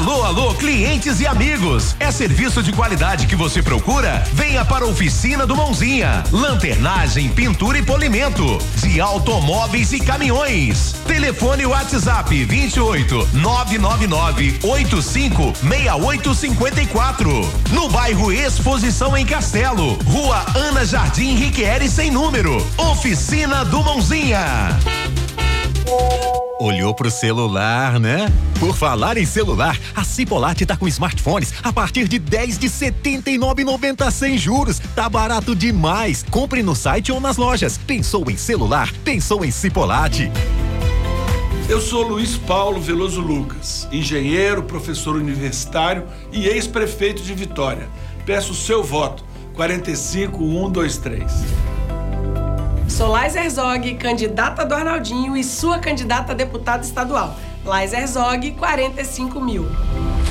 Alô, alô, clientes e amigos. É serviço de qualidade que você procura? Venha para a Oficina do Mãozinha. Lanternagem, pintura e polimento de automóveis e caminhões. Telefone WhatsApp 28 999 85 6854. No bairro Exposição em Castelo, Rua Ana Jardim Riquieri sem número. Oficina do Mãozinha. Olhou pro celular, né? Por falar em celular, a Cipolate tá com smartphones a partir de 10 de R$ 79,90 sem juros. Tá barato demais. Compre no site ou nas lojas. Pensou em celular? Pensou em Cipolate. Eu sou Luiz Paulo Veloso Lucas, engenheiro, professor universitário e ex-prefeito de Vitória. Peço o seu voto, 45123. Sou Lais Herzog, candidata do Arnaldinho e sua candidata a deputada estadual. Lais Herzog, 45 mil.